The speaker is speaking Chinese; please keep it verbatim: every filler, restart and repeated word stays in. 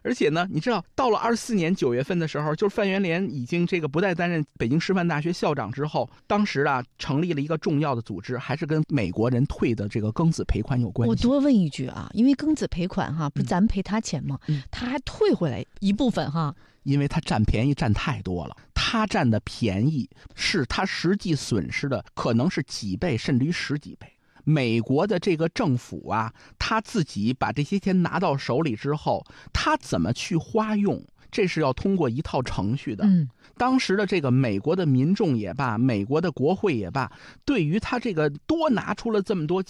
而且呢，你知道，到了二四年九月份的时候，就是范元濂已经这个不再担任北京师范大学校长之后，当时啊成立了一个重要的组织，还是跟美国人退的这个庚子赔款有关系。 我多问一句啊，因为庚子赔款哈，不是咱们赔他钱吗？嗯、他还退回来一部分哈。 因为他占便宜占太多了，他占的便宜是他实际损失的可能是几倍甚至于十几倍。美国的这个政府啊，他自己把这些钱拿到手里之后，他怎么去花用，这是要通过一套程序的。 嗯， 当时的这个美国的民众也罢，美国的国会也罢，对于他这个多拿出了这么多